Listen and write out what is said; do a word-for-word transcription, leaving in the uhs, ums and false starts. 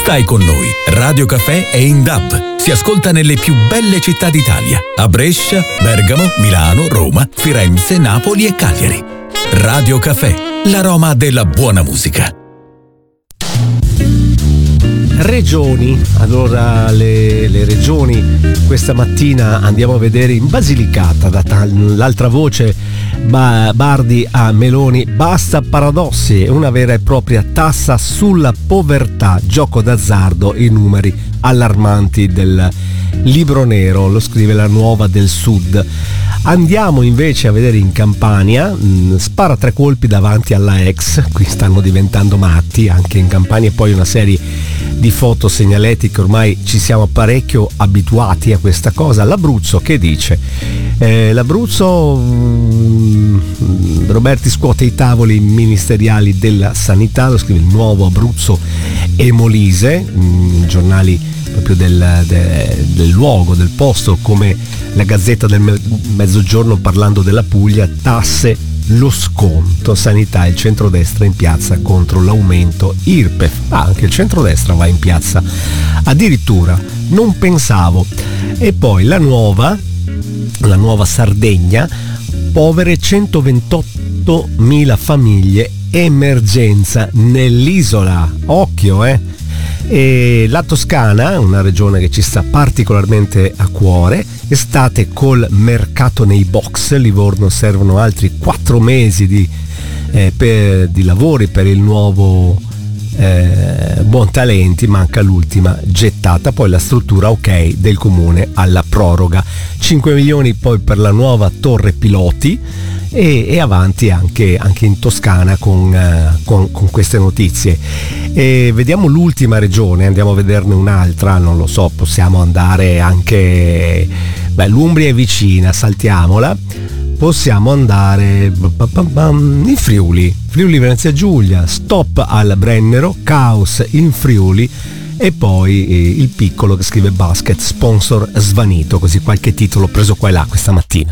Stai con noi. Radio Caffè è in D A B. Si ascolta nelle più belle città d'Italia: a Brescia, Bergamo, Milano, Roma, Firenze, Napoli e Cagliari. Radio Caffè, l'aroma della buona musica. Regioni, allora le, le regioni questa mattina andiamo a vedere in Basilicata, dall'altra voce ba, Bardi a Meloni, basta paradossi, una vera e propria tassa sulla povertà, gioco d'azzardo, i numeri allarmanti del libro nero, lo scrive la Nuova del Sud. Andiamo invece a vedere in Campania, mh, spara tre colpi davanti alla ex, qui stanno diventando matti anche in Campania, e poi una serie di foto segnaletiche, ormai ci siamo parecchio abituati a questa cosa. L'Abruzzo che dice? Eh, L'Abruzzo, mh, Roberti scuote i tavoli ministeriali della sanità, lo scrive il Nuovo Abruzzo e Molise, mh, giornali proprio del, de, del luogo, del posto, come la Gazzetta del Mezzogiorno parlando della Puglia, tasse, lo sconto, sanità, il centrodestra in piazza contro l'aumento I R P E F. Ah, anche il centrodestra va in piazza, addirittura, non pensavo. E poi la nuova, la nuova Sardegna, povere centoventottomila famiglie, emergenza nell'isola, occhio eh! E la Toscana, una regione che ci sta particolarmente a cuore, estate col mercato nei box, Livorno servono altri quattro mesi di, eh, per, di lavori per il nuovo eh, Buontalenti, manca l'ultima gettata, poi la struttura ok del comune alla proroga, cinque milioni poi per la nuova torre piloti. E, e avanti anche, anche in Toscana con, uh, con, con queste notizie. E vediamo l'ultima regione, andiamo a vederne un'altra, non lo so, possiamo andare anche, beh, l'Umbria è vicina, saltiamola, possiamo andare in Friuli, Friuli Venezia Giulia, stop al Brennero, caos in Friuli. E poi eh, il Piccolo che scrive basket, sponsor svanito, così qualche titolo preso qua e là questa mattina.